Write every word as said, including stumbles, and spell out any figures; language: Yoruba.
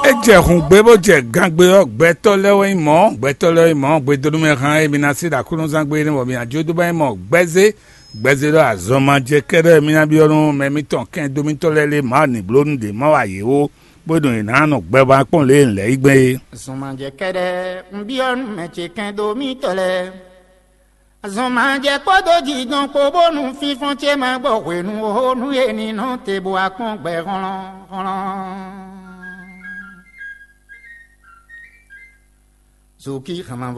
Ejehun gbebo je gangbe ogbeto lewo imo gbeto lewo imo gbedo me kan e mina sida kulun sangbe ni wo mi ajo do ba imo gbeze gbeze lo azoma je kere mi na bi orun me mi ton ken do mi to lele ma ni blonu de ma wa yewo bodun ina no gbeba pon le nle igbe azoma je kere bi orun me che ken do mi to le azoma je kodo jigan ko bonu fifon che ma gbo wenu onu eni no te bo akon gbe ron ron Zuki